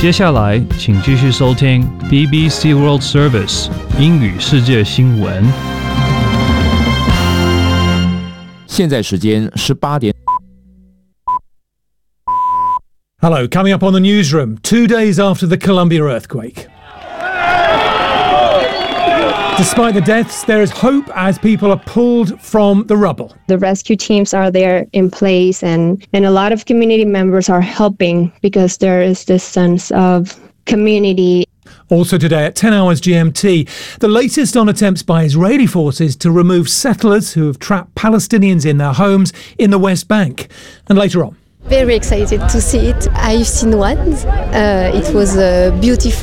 接下来，请继续收听 BBC World Service 英语世界新闻。 现在时间18点。 Hello, coming up on the newsroom, 2 days after the Colombia earthquake. Despite the deaths, there is hope as people are pulled from the rubble. The rescue teams are there in place and a lot of community members are helping because there is this sense of community. Also today at 10 hours GMT, the latest on attempts by Israeli forces to remove settlers who have trapped Palestinians in their homes in the West Bank. And later on. Very excited to see it. I've seen one. It was beautiful.